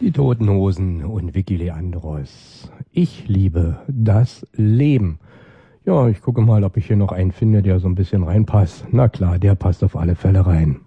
Die Toten Hosen und Vicky Leandros. Ich liebe das Leben. Ja, ich gucke mal, ob ich hier noch einen finde, der so ein bisschen reinpasst. Na klar, der passt auf alle Fälle rein.